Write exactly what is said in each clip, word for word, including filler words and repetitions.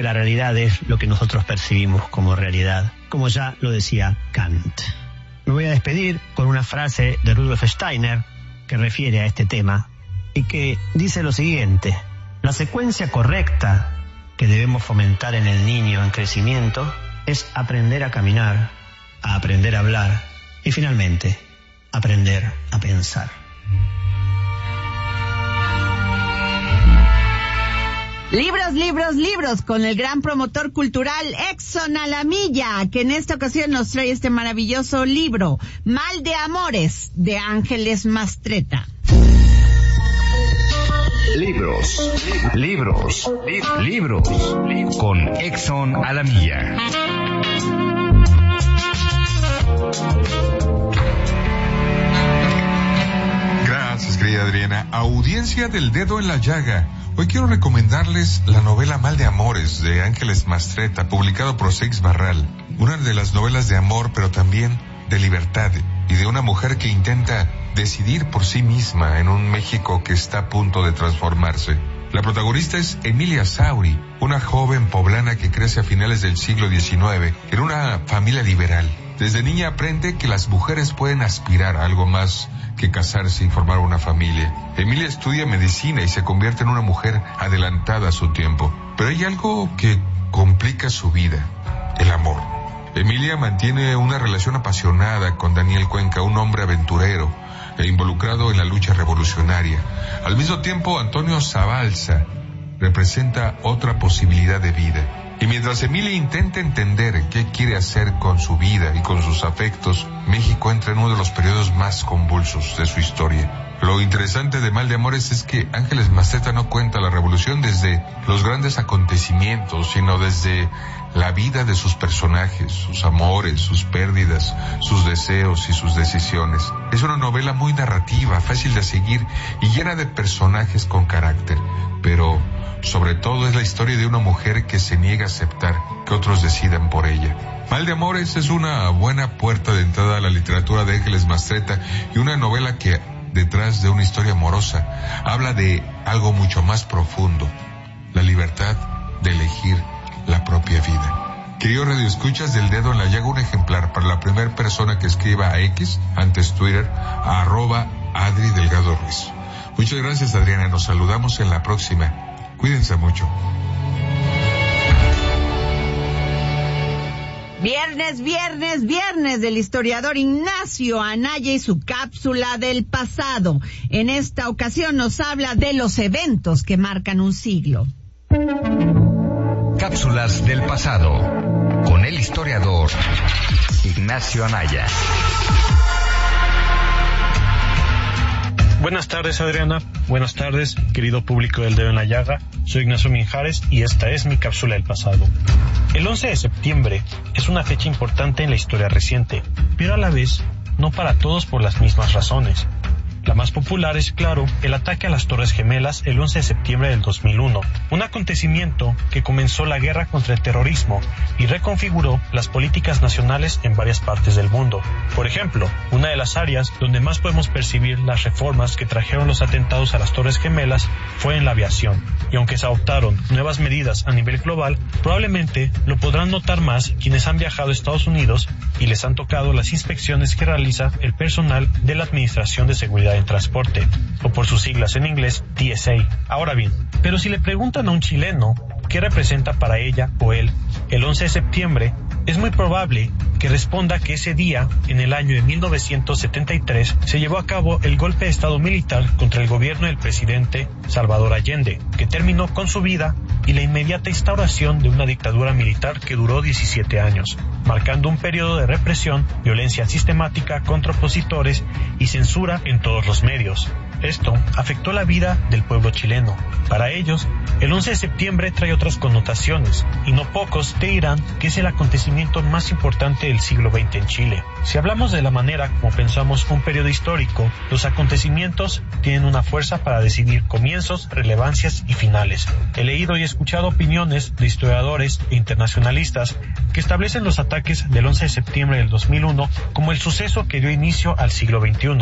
la realidad es lo que nosotros percibimos como realidad, como ya lo decía Kant. Me voy a despedir con una frase de Rudolf Steiner que refiere a este tema y que dice lo siguiente: la secuencia correcta que debemos fomentar en el niño en crecimiento es aprender a caminar, a aprender a hablar y finalmente aprender a pensar. Libros, libros, libros con el gran promotor cultural Exxon Alamilla, que en esta ocasión nos trae este maravilloso libro, Mal de Amores, de Ángeles Mastretta. Libros, libros, libros, con Exxon Alamilla. Gracias, querida Adriana. Audiencia del Dedo en la Llaga. Hoy quiero recomendarles la novela Mal de Amores de Ángeles Mastretta, publicado por Seix Barral. Una de las novelas de amor, pero también de libertad y de una mujer que intenta decidir por sí misma en un México que está a punto de transformarse. La protagonista es Emilia Sauri, una joven poblana que crece a finales del siglo diecinueve en una familia liberal. Desde niña aprende que las mujeres pueden aspirar a algo más que casarse y formar una familia. Emilia estudia medicina y se convierte en una mujer adelantada a su tiempo. Pero hay algo que complica su vida: el amor. Emilia mantiene una relación apasionada con Daniel Cuenca, un hombre aventurero e involucrado en la lucha revolucionaria. Al mismo tiempo, Antonio Zabalza representa otra posibilidad de vida. Y mientras Emilia intenta entender qué quiere hacer con su vida y con sus afectos, México entra en uno de los periodos más convulsos de su historia. Lo interesante de Mal de Amores es que Ángeles Mastretta no cuenta la revolución desde los grandes acontecimientos, sino desde la vida de sus personajes, sus amores, sus pérdidas, sus deseos y sus decisiones. Es una novela muy narrativa, fácil de seguir y llena de personajes con carácter, pero sobre todo es la historia de una mujer que se niega a aceptar que otros decidan por ella. Mal de Amores es una buena puerta de entrada a la literatura de Ángeles Mastretta y una novela que, detrás de una historia amorosa, habla de algo mucho más profundo: la libertad de elegir la propia vida. Querido Radio Escuchas del Dedo en la Llaga, un ejemplar para la primera persona que escriba a X, antes Twitter, a arroba Adri Delgado Ruiz. Muchas gracias, Adriana. Nos saludamos en la próxima. Cuídense mucho. Viernes, viernes, viernes del historiador Ignacio Anaya y su cápsula del pasado. En esta ocasión nos habla de los eventos que marcan un siglo. Cápsulas del pasado con el historiador Ignacio Anaya. Buenas tardes, Adriana. Buenas tardes, querido público del Dedo en la Llaga. Soy Ignacio Minjares y esta es mi cápsula del pasado. El once de septiembre es una fecha importante en la historia reciente, pero a la vez no para todos por las mismas razones. La más popular es, claro, el ataque a las Torres Gemelas el once de septiembre del dos mil uno, un acontecimiento que comenzó la guerra contra el terrorismo y reconfiguró las políticas nacionales en varias partes del mundo. Por ejemplo, una de las áreas donde más podemos percibir las reformas que trajeron los atentados a las Torres Gemelas fue en la aviación, y aunque se adoptaron nuevas medidas a nivel global, probablemente lo podrán notar más quienes han viajado a Estados Unidos y les han tocado las inspecciones que realiza el personal de la Administración de Seguridad en Transporte, o por sus siglas en inglés, T S A. Ahora bien, pero si le preguntan a un chileno qué representa para ella o él el once de septiembre, es muy probable que responda que ese día, en el año de mil novecientos setenta y tres, se llevó a cabo el golpe de estado militar contra el gobierno del presidente Salvador Allende, que terminó con su vida, y la inmediata instauración de una dictadura militar que duró diecisiete años, marcando un periodo de represión, violencia sistemática contra opositores y censura en todos los medios. Esto afectó la vida del pueblo chileno. Para ellos, el once de septiembre trae otras connotaciones, y no pocos te dirán que es el acontecimiento más importante del siglo veinte en Chile. Si hablamos de la manera como pensamos un periodo histórico, los acontecimientos tienen una fuerza para decidir comienzos, relevancias y finales. He leído y escuchado opiniones de historiadores e internacionalistas que establecen los ataques del once de septiembre del dos mil uno como el suceso que dio inicio al siglo veintiuno.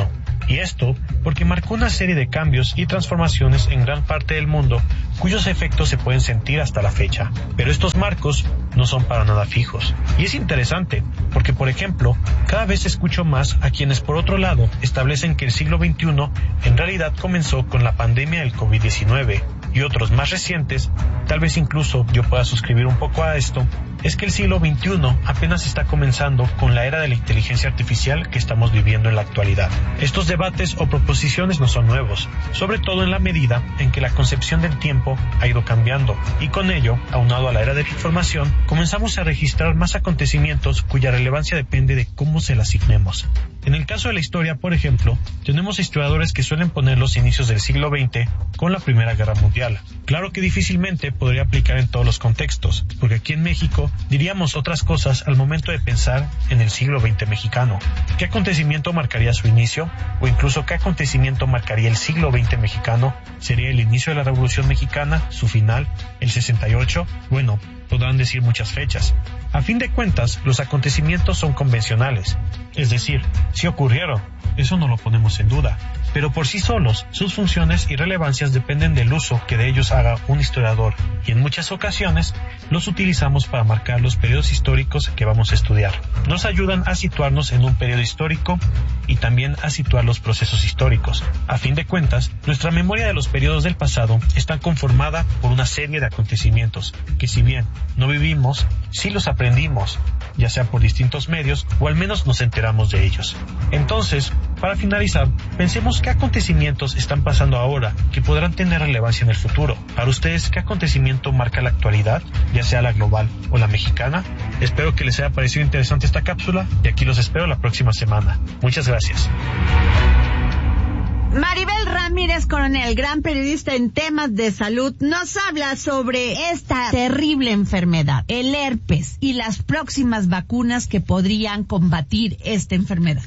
Y esto porque marcó una serie de cambios y transformaciones en gran parte del mundo cuyos efectos se pueden sentir hasta la fecha. Pero estos marcos no son para nada fijos. Y es interesante porque, por ejemplo, cada vez escucho más a quienes por otro lado establecen que el siglo veintiuno en realidad comenzó con la pandemia del COVID diecinueve, y otros más recientes, tal vez incluso yo pueda suscribir un poco a esto, es que el siglo veintiuno apenas está comenzando con la era de la inteligencia artificial que estamos viviendo en la actualidad. Estos debates o proposiciones no son nuevos, sobre todo en la medida en que la concepción del tiempo ha ido cambiando, y con ello, aunado a la era de la información, comenzamos a registrar más acontecimientos cuya relevancia depende de cómo se la asignemos. En el caso de la historia, por ejemplo, tenemos historiadores que suelen poner los inicios del siglo veinte con la Primera Guerra Mundial. Claro que difícilmente podría aplicar en todos los contextos, porque aquí en México diríamos otras cosas al momento de pensar en el siglo veinte mexicano. ¿Qué acontecimiento marcaría su inicio? O incluso, ¿qué acontecimiento marcaría el siglo veinte mexicano? ¿Sería el inicio de la Revolución Mexicana, su final, el sesenta y ocho? Bueno, podrán decir muchas fechas. A fin de cuentas, los acontecimientos son convencionales, es decir, sí ocurrieron, eso no lo ponemos en duda, pero por sí solos, sus funciones y relevancias dependen del uso que de ellos haga un historiador, y en muchas ocasiones los utilizamos para marcar los periodos históricos que vamos a estudiar. Nos ayudan a situarnos en un periodo histórico y también a situar los procesos históricos. A fin de cuentas, nuestra memoria de los periodos del pasado está conformada por una serie de acontecimientos que, si bien no vivimos, sí los aprendimos, ya sea por distintos medios o al menos nos enteramos de ellos. Entonces, para finalizar, pensemos qué acontecimientos están pasando ahora que podrán tener relevancia en el futuro. Para ustedes, ¿qué acontecimiento marca la actualidad, ya sea la global o la mexicana? Espero que les haya parecido interesante esta cápsula y aquí los espero la próxima semana. Muchas gracias. Maribel Ramírez Coronel, gran periodista en temas de salud, nos habla sobre esta terrible enfermedad, el herpes, y las próximas vacunas que podrían combatir esta enfermedad.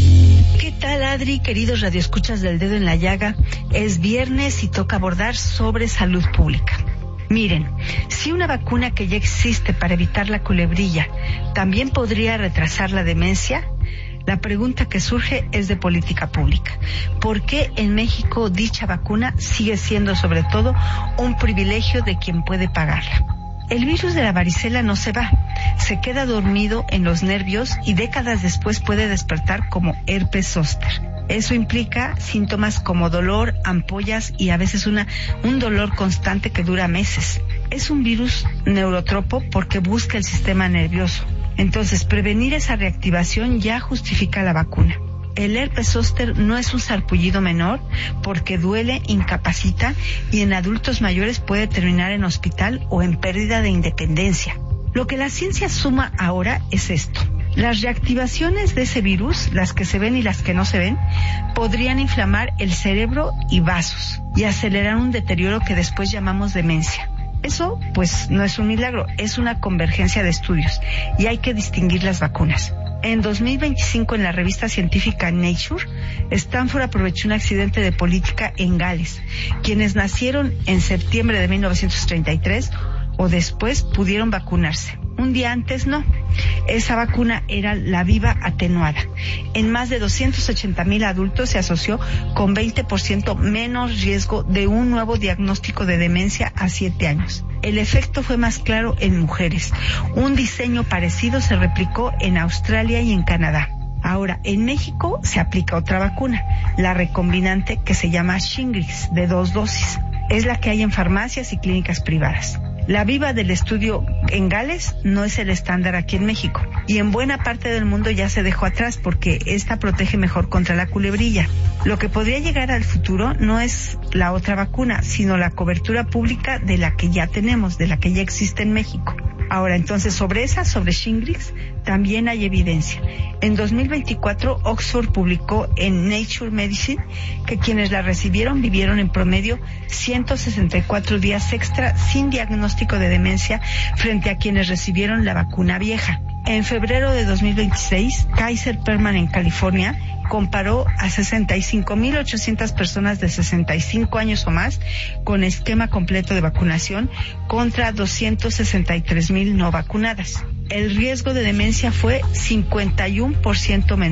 ¿Qué tal, Adri, queridos radioescuchas del Dedo en la Llaga? Es viernes y toca abordar sobre salud pública. Miren, si una vacuna que ya existe para evitar la culebrilla también podría retrasar la demencia, la pregunta que surge es de política pública. ¿Por qué en México dicha vacuna sigue siendo sobre todo un privilegio de quien puede pagarla? El virus de la varicela no se va, se queda dormido en los nervios y décadas después puede despertar como herpes zóster. Eso implica síntomas como dolor, ampollas y a veces una, un dolor constante que dura meses. Es un virus neurotropo porque busca el sistema nervioso. Entonces, prevenir esa reactivación ya justifica la vacuna. El herpes zóster no es un sarpullido menor porque duele, incapacita y en adultos mayores puede terminar en hospital o en pérdida de independencia. Lo que la ciencia suma ahora es esto. Las reactivaciones de ese virus, las que se ven y las que no se ven, podrían inflamar el cerebro y vasos y acelerar un deterioro que después llamamos demencia. Eso, pues, no es un milagro, es una convergencia de estudios y hay que distinguir las vacunas. En dos mil veinticinco, en la revista científica Nature, Stanford aprovechó un accidente de política en Gales. Quienes nacieron en septiembre de mil novecientos treinta y tres o después pudieron vacunarse. Un día antes no. Esa vacuna era la viva atenuada. En más de doscientos ochenta mil adultos se asoció con veinte por ciento menos riesgo de un nuevo diagnóstico de demencia a siete años. El efecto fue más claro en mujeres. Un diseño parecido se replicó en Australia y en Canadá. Ahora, en México se aplica otra vacuna, la recombinante que se llama Shingrix, de dos dosis. Es la que hay en farmacias y clínicas privadas. La viva del estudio en Gales no es el estándar aquí en México y en buena parte del mundo ya se dejó atrás porque esta protege mejor contra la culebrilla. Lo que podría llegar al futuro no es la otra vacuna, sino la cobertura pública de la que ya tenemos, de la que ya existe en México. Ahora, entonces, sobre esa, sobre Shingrix, también hay evidencia. En dos mil veinticuatro, Oxford publicó en Nature Medicine que quienes la recibieron vivieron en promedio ciento sesenta y cuatro días extra sin diagnóstico de demencia frente a quienes recibieron la vacuna vieja. En febrero de dos mil veintiséis, Kaiser Permanente en California comparó a sesenta y cinco mil ochocientas personas de sesenta y cinco años o más con esquema completo de vacunación contra doscientos sesenta y tres mil no vacunadas. El riesgo de demencia fue cincuenta y uno por ciento menor.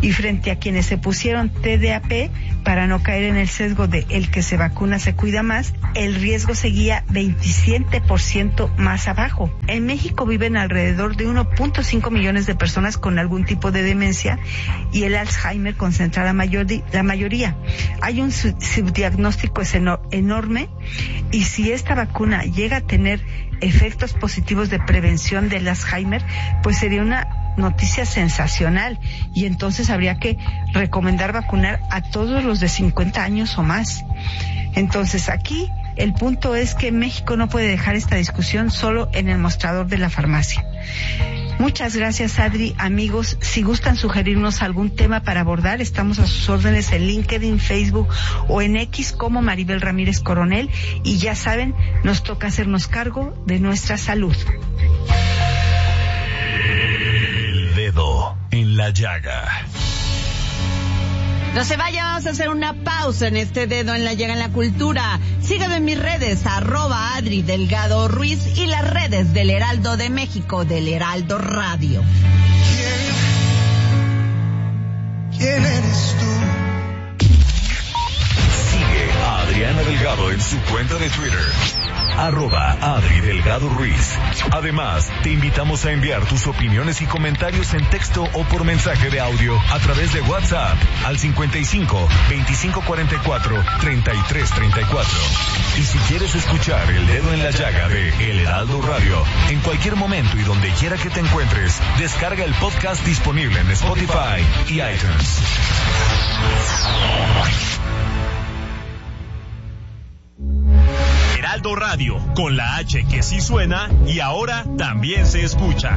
Y frente a quienes se pusieron T D A P para no caer en el sesgo de el que se vacuna se cuida más, el riesgo seguía veintisiete por ciento más abajo. En México viven alrededor de uno punto cinco millones de personas con algún tipo de demencia y el Alzheimer concentra la, mayor, la mayoría. Hay un subdiagnóstico enorme y si esta vacuna llega a tener efectos positivos de prevención del Alzheimer, pues sería una noticia sensacional y entonces habría que recomendar vacunar a todos los de cincuenta años o más. Entonces aquí el punto es que México no puede dejar esta discusión solo en el mostrador de la farmacia. Muchas gracias, Adri. Amigos, si gustan sugerirnos algún tema para abordar, estamos a sus órdenes en LinkedIn, Facebook o en X como Maribel Ramírez Coronel y ya saben, nos toca hacernos cargo de nuestra salud. El dedo en la llaga. No se vaya, vamos a hacer una pausa en este dedo en la llaga en la cultura. Síganme en mis redes, arroba Adri Delgado Ruiz y las redes del Heraldo de México, del Heraldo Radio. ¿Quién, quién eres tú? Sigue a Adriana Delgado en su cuenta de Twitter, arroba Adri Delgado Ruiz. Además, te invitamos a enviar tus opiniones y comentarios en texto o por mensaje de audio a través de WhatsApp al cincuenta y cinco, veinticinco cuarenta y cuatro, treinta y tres treinta y cuatro. Y si quieres escuchar El Dedo en la Llaga de El Heraldo Radio en cualquier momento y donde quiera que te encuentres, descarga el podcast disponible en Spotify y iTunes. Heraldo Radio, con la H que sí suena y ahora también se escucha.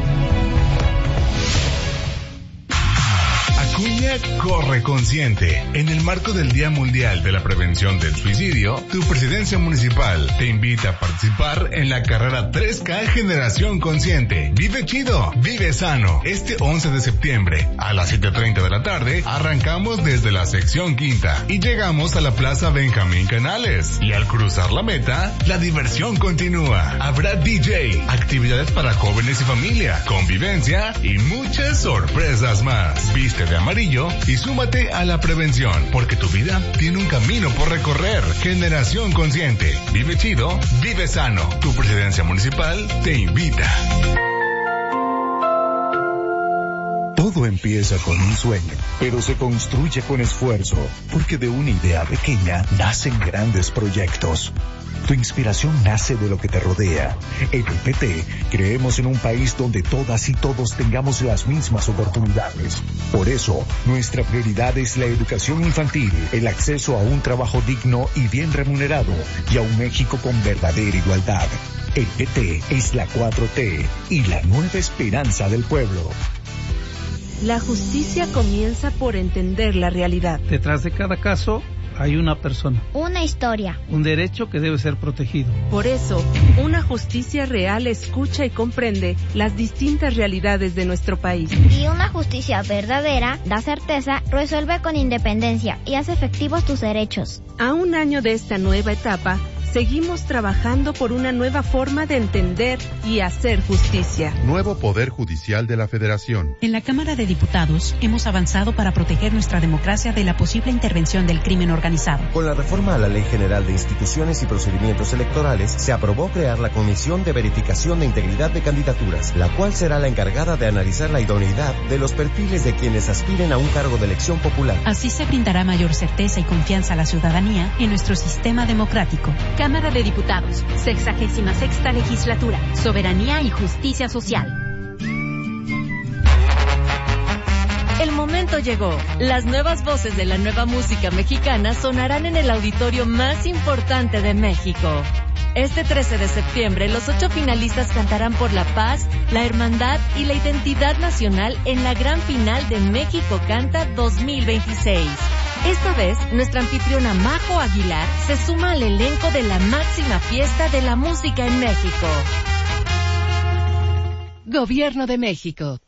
Acuña corre consciente. En el marco del Día Mundial de la Prevención del Suicidio, tu presidencia municipal te invita a participar en la carrera tres K Generación Consciente. Vive chido, vive sano. Este once de septiembre, a las siete treinta de la tarde, arrancamos desde la sección quinta y llegamos a la Plaza Benjamín Canales. Y al cruzar la meta, la diversión continúa. Habrá D J, actividades para jóvenes y familia, convivencia y muchas sorpresas más. Viste de amarillo y súmate a la prevención, porque tu vida tiene un camino por recorrer. Generación Consciente. Vive chido, vive sano. Tu presidencia municipal te invita. Todo empieza con un sueño, pero se construye con esfuerzo, porque de una idea pequeña nacen grandes proyectos. Tu inspiración nace de lo que te rodea. En el P T creemos en un país donde todas y todos tengamos las mismas oportunidades. Por eso, nuestra prioridad es la educación infantil, el acceso a un trabajo digno y bien remunerado, y a un México con verdadera igualdad. El P T es la cuatro T y la nueva esperanza del pueblo. La justicia comienza por entender la realidad. Detrás de cada caso hay una persona. Una historia. Un derecho que debe ser protegido. Por eso, una justicia real escucha y comprende las distintas realidades de nuestro país. Y una justicia verdadera da certeza, resuelve con independencia y hace efectivos tus derechos. A un año de esta nueva etapa, seguimos trabajando por una nueva forma de entender y hacer justicia. Nuevo Poder Judicial de la Federación. En la Cámara de Diputados hemos avanzado para proteger nuestra democracia de la posible intervención del crimen organizado. Con la reforma a la Ley General de Instituciones y Procedimientos Electorales, se aprobó crear la Comisión de Verificación de Integridad de Candidaturas, la cual será la encargada de analizar la idoneidad de los perfiles de quienes aspiren a un cargo de elección popular. Así se brindará mayor certeza y confianza a la ciudadanía en nuestro sistema democrático. Cámara de Diputados, sexagésima sexta legislatura, soberanía y justicia social. El momento llegó. Las nuevas voces de la nueva música mexicana sonarán en el auditorio más importante de México. Este trece de septiembre, los ocho finalistas cantarán por la paz, la hermandad y la identidad nacional en la gran final de México Canta dos mil veintiséis. Esta vez, nuestra anfitriona Majo Aguilar se suma al elenco de la máxima fiesta de la música en México. Gobierno de México.